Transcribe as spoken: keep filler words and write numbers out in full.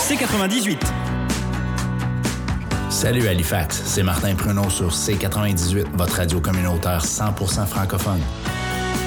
C quatre-vingt-dix-huit. Salut Halifax, c'est Martin Pruneau sur C quatre-vingt-dix-huit, votre radio communautaire cent pour cent francophone.